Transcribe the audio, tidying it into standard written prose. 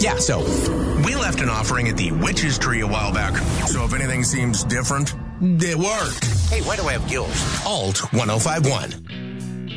Yeah, so we left an offering at the Witch's Tree a while back. So if anything seems different, it worked. Hey, why do I have gills? Alt 1051.